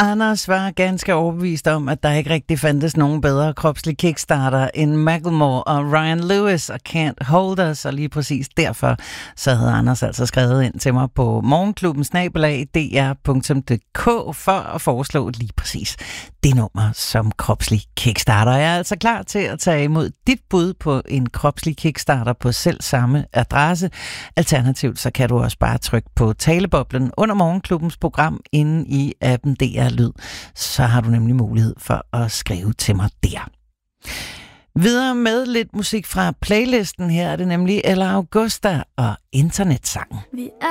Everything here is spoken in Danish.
Anders var ganske overbevist om, at der ikke rigtig fandtes nogen bedre kropslig kickstarter end Macklemore og Ryan Lewis og Can't Hold Us, og lige præcis derfor så havde Anders altså skrevet ind til mig på morgenklubben@dr.dk for at foreslå lige præcis det nummer som kropslig kickstarter. Jeg er altså klar til at tage imod dit bud på en kropslig kickstarter på selv samme adresse. Alternativt så kan du også bare trykke på taleboblen under Morgenklubbens program inde i appen DR Lyd. Så har du nemlig mulighed for at skrive til mig der. Videre med lidt musik fra playlisten. Her er det nemlig Ella Augusta og Internetsangen.